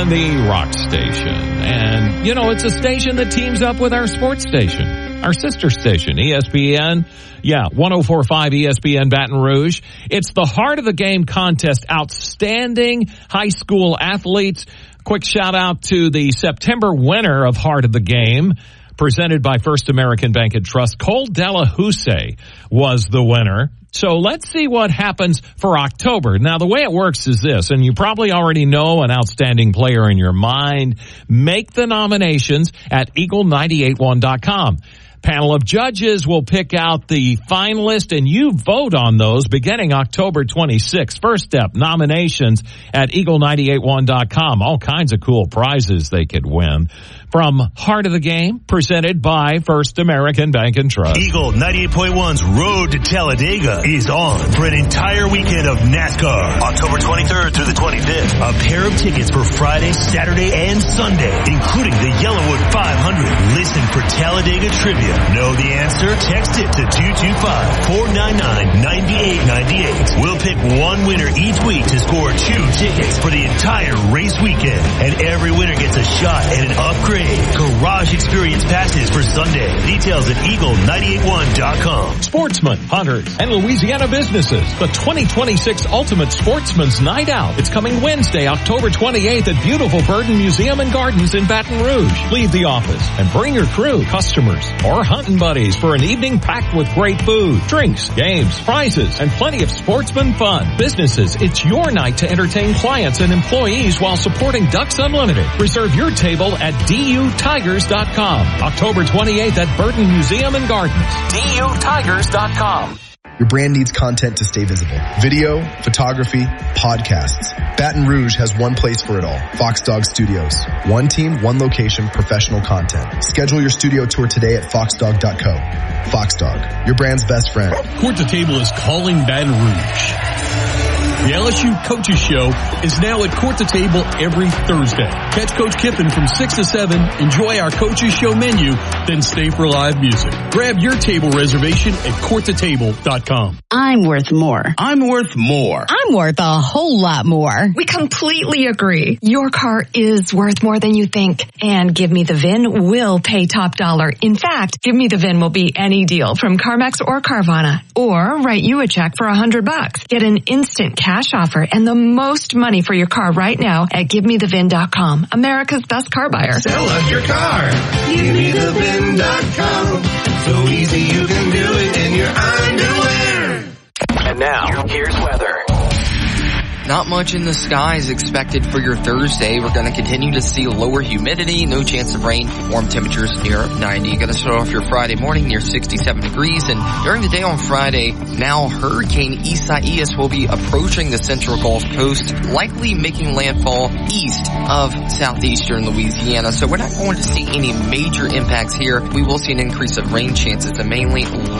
ESPN, the rock station. And, you know, it's a station that teams up with our sports station, our sister station, ESPN. Yeah, 104.5 ESPN Baton Rouge. It's the Heart of the Game contest. Outstanding high school athletes. Quick shout out to the September winner of Heart of the Game, presented by First American Bank and Trust. Cole Delahousse was the winner. So let's see what happens for October. Now, the way it works is this, and you probably already know an outstanding player in your mind. Make the nominations at Eagle981.com. Panel of judges will pick out the finalist, and you vote on those beginning October 26th. First step, nominations at Eagle981.com. All kinds of cool prizes they could win. From Heart of the Game, presented by First American Bank and Trust. Eagle 98.1's Road to Talladega is on for an entire weekend of NASCAR. October 23rd through the 25th. A pair of tickets for Friday, Saturday, and Sunday, including the Yellowwood 500. Listen for Talladega trivia. Know the answer? Text it to 225-499-9898. We'll pick one winner each week to score 2 tickets for the entire race weekend. And every winner gets a shot at an upgrade. Garage Experience passes for Sunday. Details at Eagle981.com. Sportsmen, hunters, and Louisiana businesses. The 2026 Ultimate Sportsman's Night Out. It's coming Wednesday, October 28th at beautiful Burden Museum and Gardens in Baton Rouge. Leave the office and bring your crew, customers, or hunting buddies for an evening packed with great food, drinks, games, prizes, and plenty of sportsman fun. Businesses, it's your night to entertain clients and employees while supporting Ducks Unlimited. Reserve your table at DUTigers.com. October 28th at Burton Museum and Gardens. DUTigers.com. Your brand needs content to stay visible. Video, photography, podcasts. Baton Rouge has one place for it all. Fox Dog Studios. One team, one location, professional content. Schedule your studio tour today at foxdog.co. Fox Dog, your brand's best friend. Court to Table is calling Baton Rouge. The LSU Coaches Show is now at Court to Table every Thursday. Catch Coach Kiffin from 6 to 7, enjoy our Coaches Show menu, then stay for live music. Grab your table reservation at courttotable.com. I'm worth more. I'm worth more. I'm worth a whole lot more. We completely agree. Your car is worth more than you think. And Give Me the VIN will pay top dollar. In fact, Give Me the VIN will be any deal from CarMax or Carvana. Or write you a check for $100. Get an instant cash offer and the most money for your car right now at GiveMeTheVIN.com. America's best car buyer. Sell us your car. GiveMeTheVIN.com. So easy you can do it in your underwear. And now, here's weather. Not much in the skies expected for your Thursday. We're going to continue to see lower humidity, no chance of rain, warm temperatures near 90. Going to start off your Friday morning near 67 degrees. And during the day on Friday, now Hurricane Isaias will be approaching the central Gulf Coast, likely making landfall east of southeastern Louisiana. So we're not going to see any major impacts here. We will see an increase of rain chances and mainly